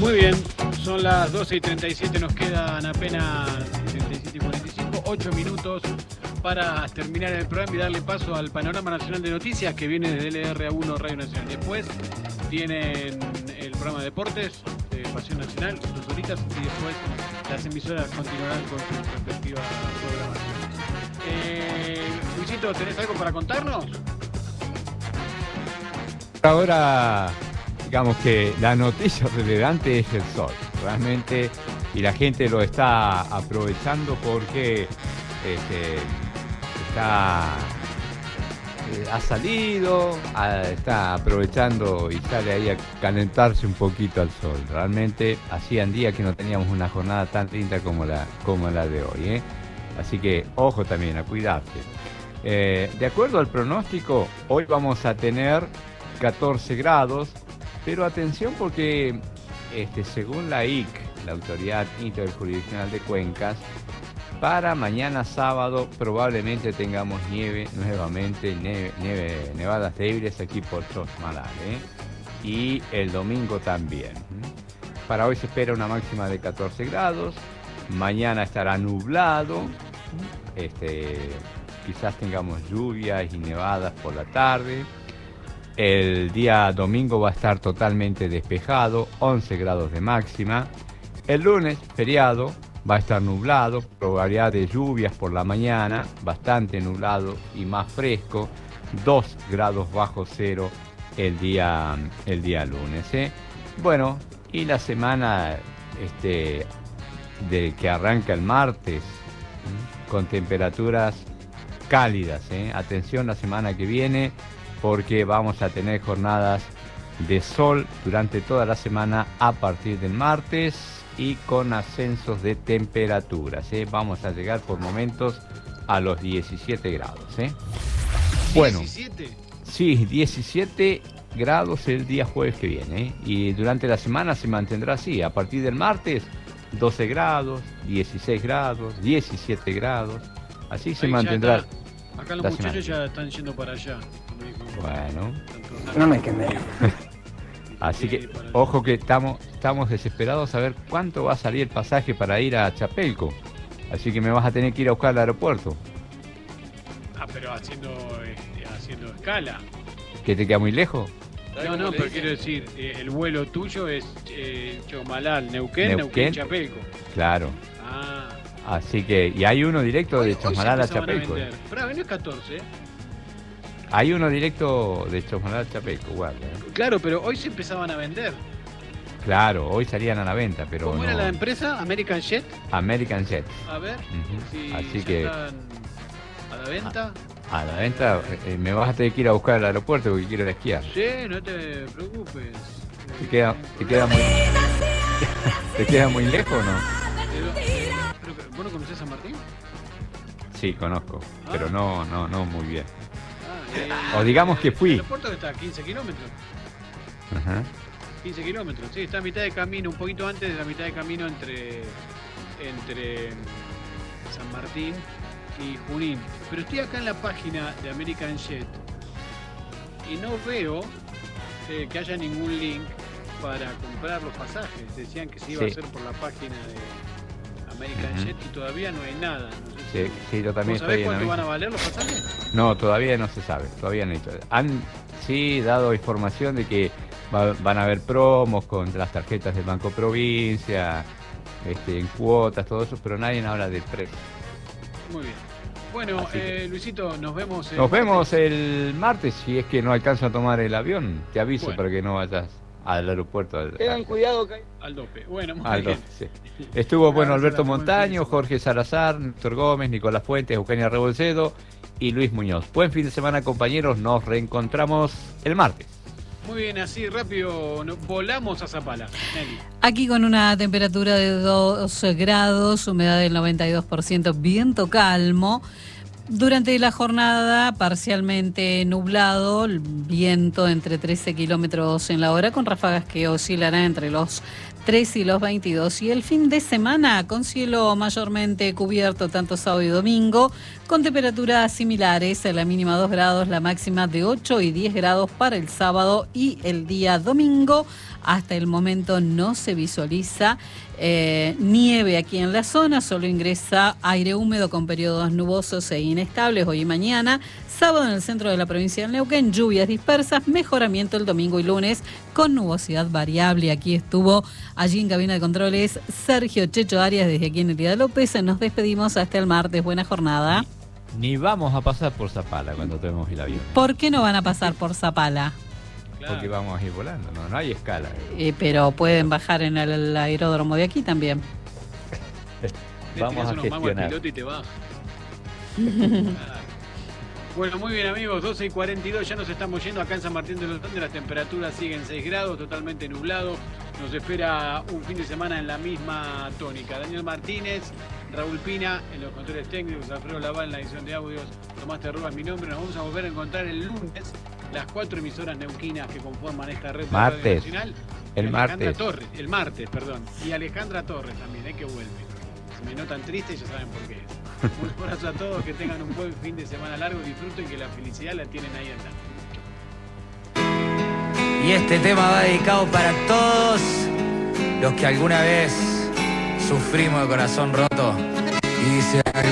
Muy bien, son las 12:37, nos quedan apenas 17:45, 8 minutos para terminar el programa y darle paso al panorama nacional de noticias que viene desde LRA1 Radio Nacional. Después tienen el programa de deportes de Pasión Nacional, 2 horitas, y después las emisoras continuarán con su respectiva programación. Luisito, ¿tenés algo para contarnos? Ahora, digamos que la noticia relevante es el sol, realmente, y la gente lo está aprovechando porque ha salido, está aprovechando y sale ahí a calentarse un poquito al sol. Realmente hacían días que no teníamos una jornada tan linda como la de hoy, ¿eh? Así que ojo también a cuidarse. De acuerdo al pronóstico, hoy vamos a tener 14 grados, pero atención porque según la IC, la Autoridad Interjurisdiccional de Cuencas, para mañana sábado probablemente tengamos nieve nuevamente, nevadas débiles aquí por Chosmalal, y el domingo también. Para hoy se espera una máxima de 14 grados, mañana estará nublado, quizás tengamos lluvias y nevadas por la tarde. El día domingo va a estar totalmente despejado, 11 grados de máxima. El lunes, feriado, va a estar nublado, probabilidad de lluvias por la mañana, bastante nublado y más fresco, 2 grados bajo cero el día lunes. Bueno, y la semana de que arranca el martes, con temperaturas cálidas. Atención la semana que viene, porque vamos a tener jornadas de sol durante toda la semana a partir del martes y con ascensos de temperaturas. Vamos a llegar por momentos a los 17 grados. Bueno, ¿17? Sí, 17 grados el día jueves que viene. Y durante la semana se mantendrá así. A partir del martes, 12 grados, 16 grados, 17 grados. Así ahí se mantendrá. Acá los muchachos ya están yendo para allá. Bueno. No me quemé. Así que, ojo que estamos desesperados a ver cuánto va a salir el pasaje para ir a Chapelco. Así que me vas a tener que ir a buscar al aeropuerto. Ah, pero haciendo escala. ¿Que te queda muy lejos? No, pero quiero decir, el vuelo tuyo es Chosmalal, Neuquén, Chapelco. Claro. Ah. Así que, y hay uno directo de Chosmalal a Chapelco. Pero venís 14, Hay uno directo de Chosmalal a Chapelco, guarda. Claro, pero hoy se empezaban a vender. Claro, hoy salían a la venta, pero ¿Cómo era la empresa? ¿American Jet? American Jet. A ver, si así que están a la venta. A la venta, me vas a tener que ir a buscar al aeropuerto porque quiero ir a esquiar. Sí, no te preocupes. ¿Te queda muy ¿Te queda muy lejos o no? ¿Vos no conocés a San Martín? Sí, conozco, pero no muy bien. O digamos que fui. ¿El aeropuerto está a 15 kilómetros? Ajá. 15 kilómetros, sí, está a mitad de camino, un poquito antes de la mitad de camino entre San Martín y Junín. Pero estoy acá en la página de American Jet y no veo que haya ningún link para comprar los pasajes. Decían que se iba a hacer por la página de American Jet y todavía no hay nada. No sé sí, yo también estoy en ¿Cuánto van a valer los pasajes? No, todavía no se sabe, todavía no. Han dado información de que van a haber promos con las tarjetas del Banco Provincia, en cuotas, todo eso, pero nadie habla del precio. Muy bien. Bueno, Luisito, nos vemos el martes. Si es que no alcanzo a tomar el avión, te aviso para que no vayas al aeropuerto. Tengan cuidado al dope. Bueno, muy bien. Dope, sí. Estuvo Alberto Montaño, Jorge Salazar, Néstor Gómez, Nicolás Fuentes, Eugenia Rebolcedo y Luis Muñoz. Buen fin de semana, compañeros. Nos reencontramos el martes. Muy bien, así rápido volamos a Zapala. Nelly. Aquí con una temperatura de 2 grados, humedad del 92%, viento calmo. Durante la jornada, parcialmente nublado, el viento entre 13 kilómetros en la hora, con ráfagas que oscilarán entre los 3 y los 22. Y el fin de semana, con cielo mayormente cubierto, tanto sábado y domingo, con temperaturas similares, la mínima 2 grados, la máxima de 8 y 10 grados para el sábado y el día domingo. Hasta el momento no se visualiza nieve aquí en la zona, solo ingresa aire húmedo con periodos nubosos e inestables hoy y mañana. Sábado en el centro de la provincia de Neuquén, lluvias dispersas, mejoramiento el domingo y lunes con nubosidad variable. Aquí estuvo, allí en cabina de controles, Sergio Checho Arias, desde aquí en Elida López. Nos despedimos hasta el martes. Buena jornada. Ni vamos a pasar por Zapala cuando tenemos el avión. ¿Por qué no van a pasar por Zapala? Porque vamos a ir volando, no hay escala. Pero pueden bajar en el aeródromo de aquí también. Vamos a gestionar. Y te baja. Bueno, muy bien amigos, 12:42, ya nos estamos yendo acá en San Martín de los Andes, las temperaturas siguen 6 grados, totalmente nublado, nos espera un fin de semana en la misma tónica. Daniel Martínez, Raúl Pina en los controles técnicos, Alfredo Laval en la edición de audios, Tomás Terroba es mi nombre. Nos vamos a volver a encontrar el lunes, las 4 emisoras neuquinas que conforman esta red de Radio Nacional. El martes, y Alejandra Torres también, que vuelve. Se me notan tristes, ya saben por qué es. Un abrazo a todos, que tengan un buen fin de semana largo, disfruten, que la felicidad la tienen ahí andando. Y este tema va dedicado para todos los que alguna vez sufrimos de corazón roto. Y dice algo.